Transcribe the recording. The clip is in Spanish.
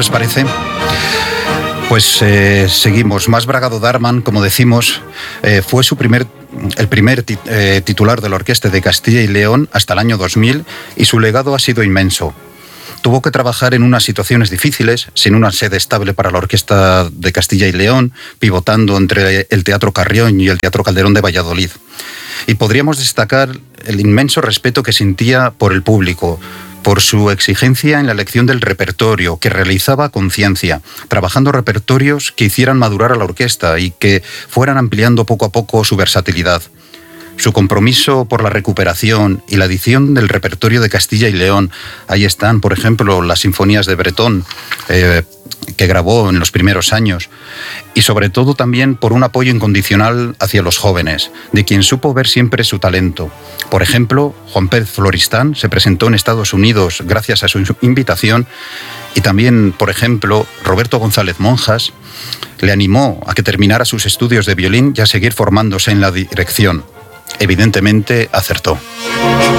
les parece? Pues seguimos. Mas Bragado d'Arman, como decimos, fue el primer titular de la Orquesta de Castilla y León hasta el año 2000 y su legado ha sido inmenso. Tuvo que trabajar en unas situaciones difíciles, sin una sede estable para la Orquesta de Castilla y León, pivotando entre el Teatro Carrión y el Teatro Calderón de Valladolid. Y podríamos destacar el inmenso respeto que sentía por el público, por su exigencia en la elección del repertorio, que realizaba a conciencia, trabajando repertorios que hicieran madurar a la orquesta y que fueran ampliando poco a poco su versatilidad. Su compromiso por la recuperación y la edición del repertorio de Castilla y León. Ahí están, por ejemplo, las sinfonías de Bretón, que grabó en los primeros años. Y sobre todo también por un apoyo incondicional hacia los jóvenes, de quien supo ver siempre su talento. Por ejemplo, Juan Pérez Floristán se presentó en Estados Unidos gracias a su invitación. Y también, por ejemplo, Roberto González Monjas le animó a que terminara sus estudios de violín y a seguir formándose en la dirección. Evidentemente acertó.